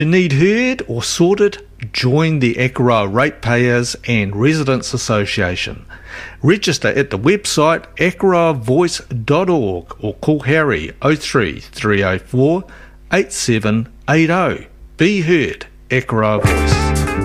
To need heard or sorted, join the Akaroa Ratepayers and Residents Association. Register at the website akaroavoice.org or call Harry 03 304 8780. Be heard, Akaroa Voice.